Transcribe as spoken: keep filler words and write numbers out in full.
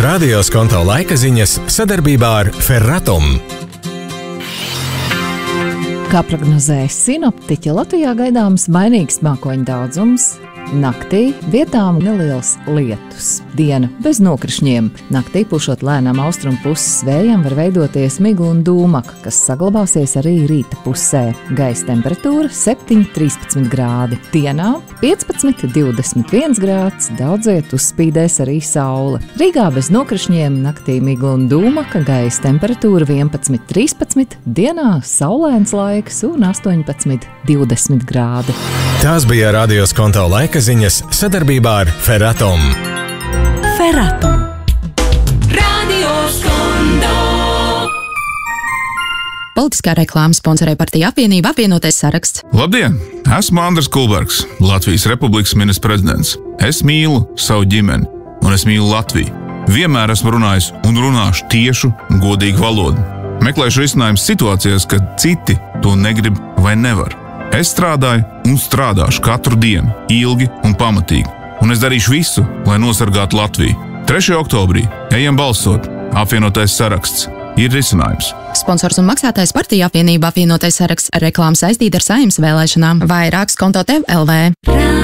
Radio Skonto laika ziņas sadarbībā ar Ferratum. Kā prognozēja sinoptiķi, Latvijā gaidāms mainīgs mākoņu daudzums. Naktī vietām neliels lietus. Diena bez nokrišņiem. Naktī pušot lēnām austrumu puses vējam var veidoties migla un dūmaka, kas saglabāsies arī rīta pusē. Gaisa temperatūra septiņi līdz trīspadsmit grādi. Dienā piecpadsmit līdz divdesmit viens grāds, daudziet uzspīdēs arī saule. Rīgā bez nokrišņiem, naktī migla un dūmaka, gaisa temperatūra vienpadsmit līdz trīspadsmit, dienā saulains laiks un astoņpadsmit līdz divdesmit grādi. Tās bija Radio Skonto laika ziņas sadarbībā ar Ferratum. Ferratum. Radio Skonto. Politiskā reklāma sponsorē partija apvienība apvienotais saraksts. Labdien! Esmu Andris Kulbergs, Latvijas Republikas ministrs prezidents. Es mīlu savu ģimeni un es mīlu Latviju. Vienmēr esmu runājis un runāšu tiešu un godīgu valodu. Meklēšu risinājumus situācijās, kad citi to negrib vai nevar. Es strādāju un strādāšu katru dienu, ilgi un pamatīgi. Un es darīšu visu, lai nosargātu Latviju. trešajā oktobrī ejam balsot. Apvienotais saraksts ir risinājums. Sponsors un maksātājs partija apvienība apvienotais saraksts. Reklāma saistīta ar Saeimas vēlēšanām. Vairāk Skonto T V L V.